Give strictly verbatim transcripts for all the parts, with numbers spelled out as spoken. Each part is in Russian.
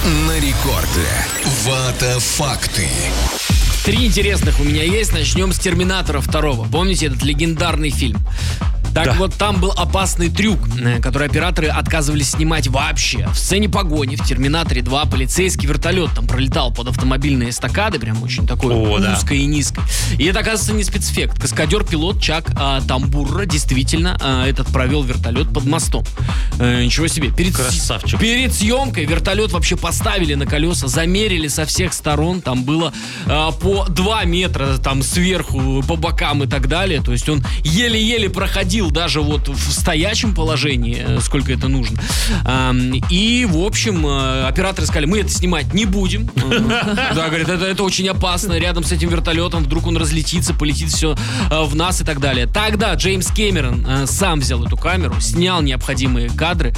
на рекорде. Вата факты. Три интересных у меня есть. Начнем с «Терминатора» второго. Помните этот легендарный фильм? Так да. Вот там был опасный трюк, который операторы отказывались снимать вообще. В сцене погони в «Терминаторе два» полицейский вертолет там пролетал под автомобильные эстакады, прям очень такой О, узкой да. и низкой. И это, оказывается, не спецэффект. Каскадер-пилот Чак а, Тамбурро действительно а, этот провел вертолет под мостом. А, ничего себе. Перед, Красавчик. Перед съемкой вертолет вообще поставили на колеса, замерили со всех сторон. Там было а, по два метра там сверху, по бокам и так далее. То есть он еле-еле проходил даже вот в стоячем положении, сколько это нужно. И, в общем, операторы сказали, мы это снимать не будем. Да, говорят, это, это очень опасно. Рядом с этим вертолетом вдруг он разлетится, полетит все в нас и так далее. Тогда Джеймс Кэмерон сам взял эту камеру, снял необходимые кадры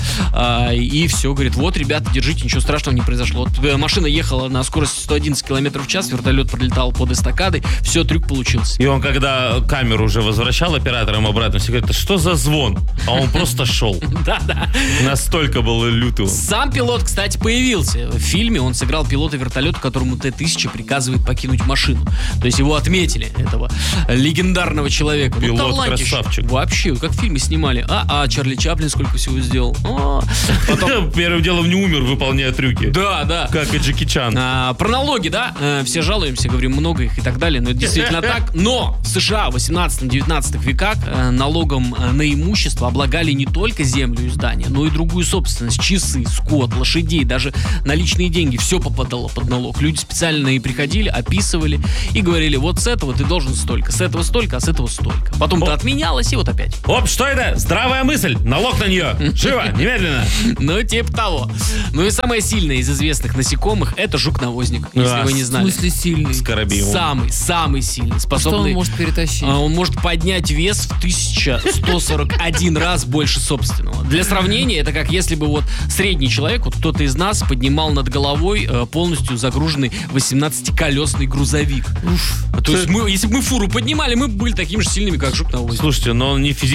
и все, говорит, вот, ребята, держите, ничего страшного не произошло. Вот машина ехала на скорости сто одиннадцать километров в час, вертолет пролетал под эстакадой, все, трюк получился. И он, когда камеру уже возвращал операторам обратно, все говорят, что за звон? А он просто шел. Да-да. Настолько был лютый. Сам пилот, кстати, появился. В фильме он сыграл пилота вертолета, которому Т тысяча приказывает покинуть машину. То есть его отметили, этого легендарного человека. Пилот ну, красавчик. Вообще, как в фильме снимали. А, а Чарли Чаплин сколько всего сделал. А, потом... Первым делом не умер, выполняя трюки. Да, да. Как и Джеки Чан. А, про налоги, да? Все жалуемся, говорим, много их и так далее. Но это действительно так. Но в США в восемнадцатом-девятнадцатом веках налогом на имущество облагали не только землю и здания, но и другую собственность, часы, скот, лошадей, даже наличные деньги. Все попадало под налог. Люди специально и приходили, описывали и говорили, вот с этого ты должен столько, с этого столько, а с этого столько. Потом это отменялось, и вот опять. Оп, что это? Здравая мысль, налог на нее. Живо, немедленно. Ну, типа того. Ну и самое сильное из известных насекомых — это жук-навозник, если вы не знали. В смысле сильный? Скоробей. Самый, самый сильный. Способный, что он может перетащить? Он может поднять вес в тысячу сто сорок один раз больше собственного. Для сравнения, это как если бы вот средний человек, вот кто-то из нас поднимал над головой э, полностью загруженный восемнадцатиколесный грузовик. Уф. То есть мы, если бы мы фуру поднимали, мы бы были такими же сильными, как жук-навозник. Слушайте, но он не физически